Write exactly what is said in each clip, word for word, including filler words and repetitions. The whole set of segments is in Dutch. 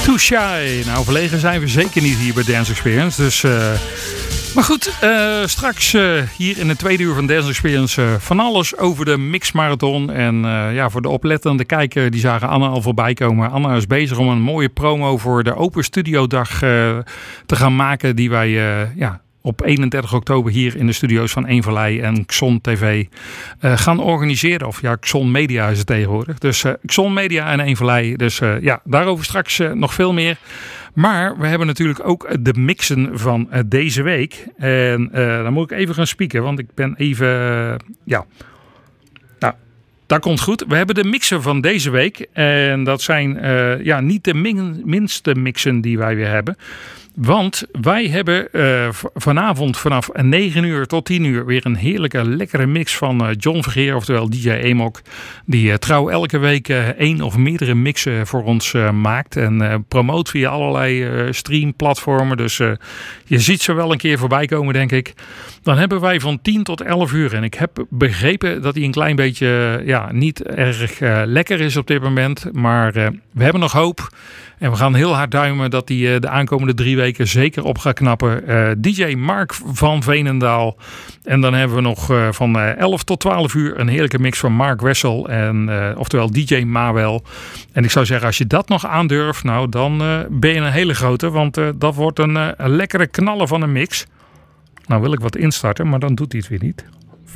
Too Shy. Nou, verlegen zijn we zeker niet hier bij Dance Experience. Dus, uh... Maar goed, uh, straks uh, hier in de tweede uur van Dance Experience uh, van alles over de mixmarathon. En uh, ja, voor de oplettende kijker, die zagen Anna al voorbij komen. Anna is bezig om een mooie promo voor de Open Studio Dag uh, te gaan maken. Die wij uh, ja, op eenendertig oktober hier in de studio's van Eenvallei en Xon T V uh, gaan organiseren. Of ja, Xon Media is het tegenwoordig. Dus uh, Xon Media en Eenvallei. Dus uh, ja, daarover straks uh, nog veel meer. Maar we hebben natuurlijk ook de mixen van uh, deze week. En uh, dan moet ik even gaan spieken, want ik ben even... Uh, ja, nou, dat komt goed. We hebben de mixen van deze week. En dat zijn uh, ja, niet de min- minste mixen die wij weer hebben. Want wij hebben uh, vanavond vanaf negen uur tot tien uur weer een heerlijke, lekkere mix van uh, John Vergeer, oftewel D J Amok. Die uh, trouw elke week uh, één of meerdere mixen voor ons uh, maakt. En uh, promoot via allerlei uh, streamplatformen. Dus uh, je ziet ze wel een keer voorbij komen, denk ik. Dan hebben wij van tien tot elf uur. En ik heb begrepen dat hij een klein beetje uh, ja, niet erg uh, lekker is op dit moment. Maar uh, we hebben nog hoop. En we gaan heel hard duimen dat hij uh, de aankomende drie weken zeker op gaat knappen. Uh, D J Mark van Veenendaal. En dan hebben we nog uh, van uh, elf tot twaalf uur een heerlijke mix van Mark Wessel. En, uh, oftewel D J Mawel. En ik zou zeggen, als je dat nog aandurft, nou dan uh, ben je een hele grote. Want uh, dat wordt een, uh, een lekkere knallen van een mix. Nou wil ik wat instarten, maar dan doet hij het weer niet.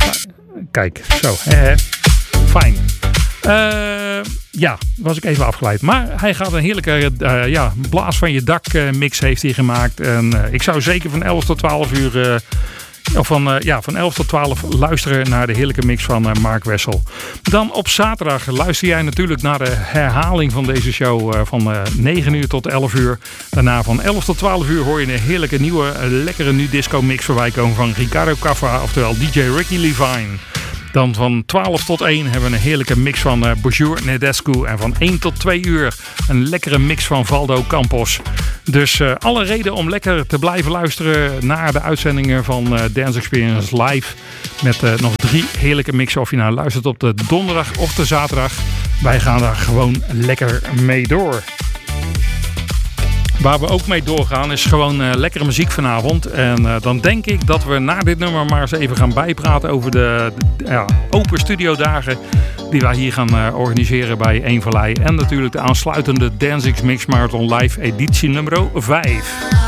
Kijk, zo. He, he. Fijn. Uh, ja, was ik even afgeleid. Maar hij gaat een heerlijke uh, ja, blaas van je dak uh, mix heeft hij gemaakt. En uh, ik zou zeker van elf tot twaalf uur... Uh, Of van, uh, ja, van elf tot twaalf luisteren naar de heerlijke mix van uh, Mark Wessel. Dan op zaterdag luister jij natuurlijk naar de herhaling van deze show uh, van uh, negen uur tot elf uur. Daarna van elf tot twaalf uur hoor je een heerlijke nieuwe, uh, lekkere nu disco mix voorbij komen van Ricardo Caffa, oftewel D J Ricky Levine. Dan van twaalf tot één hebben we een heerlijke mix van uh, Bonjour Nedescu. En van één tot twee uur een lekkere mix van Valdo Campos. Dus uh, alle reden om lekker te blijven luisteren naar de uitzendingen van uh, Dance Experience Live. Met uh, nog drie heerlijke mixen. Of je nou luistert op de donderdag of de zaterdag. Wij gaan daar gewoon lekker mee door. Waar we ook mee doorgaan is gewoon uh, lekkere muziek vanavond. En uh, dan denk ik dat we na dit nummer maar eens even gaan bijpraten over de, de ja, open studiodagen die wij hier gaan uh, organiseren bij Eenvallei. En natuurlijk de aansluitende Dance X Mix Marathon Live editie nummer vijf.